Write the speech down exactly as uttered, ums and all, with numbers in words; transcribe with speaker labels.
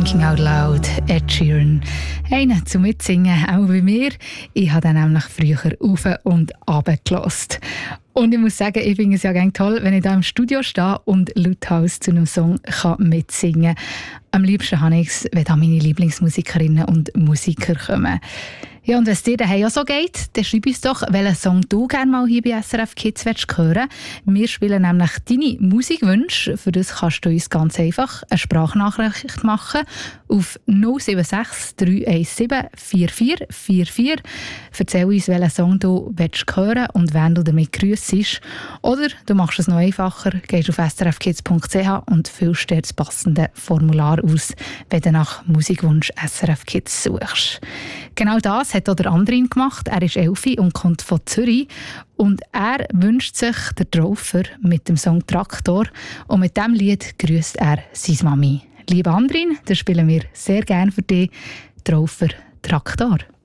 Speaker 1: Thinking Out Loud, Ed Sheeran. Einer zum Mitsingen, auch bei mir. Ich habe dann nämlich früher rauf und runter gehört. Und ich muss sagen, ich finde es ja gerne toll, wenn ich da im Studio stehe und lauthals zu einem Song kann mitsingen kann. Am liebsten habe ich es, wenn da meine Lieblingsmusikerinnen und Musiker kommen. Ja, und wenn es dir daheim auch so geht, dann schreib uns doch, welchen Song du gerne mal hier bei S R F Kids hören willst. Wir spielen nämlich deine Musikwünsche. Für das kannst du uns ganz einfach eine Sprachnachricht machen auf null sieben sechs drei eins sieben vier vier vier vier. Erzähl uns, welchen Song du willst hören und wen du damit grüssest. Oder du machst es noch einfacher, gehst auf s r f kids punkt c h und füllst dir das passende Formular aus, wenn du nach Musikwunsch S R F Kids suchst. Genau das hat auch der Andrin gemacht. Er ist elf und kommt von Zürich. Und er wünscht sich den Traufer mit dem Song «Traktor». Und mit diesem Lied grüßt er seine Mami. Liebe Andrin, das spielen wir sehr gerne für dich. Traufer «Traktor».